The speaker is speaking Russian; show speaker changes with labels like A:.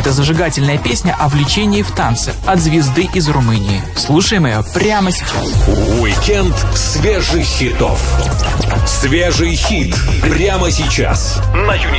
A: Это зажигательная песня о влечении в танце от звезды из Румынии. Слушаем ее прямо сейчас.
B: Уикенд свежих хитов. Свежий хит прямо сейчас. На